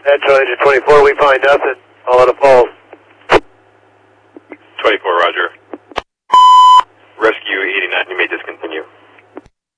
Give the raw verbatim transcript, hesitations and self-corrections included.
At Charlie to twenty-four, we find nothing. All out of falls. twenty-four, roger. Rescue eighty-nine, you may disconnect.